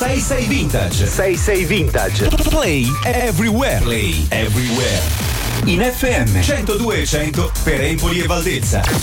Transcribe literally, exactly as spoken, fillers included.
sei sei Vintage. sei sei Vintage. Play everywhere. Play everywhere. In F M centodue e cento per Empoli e Valdezza.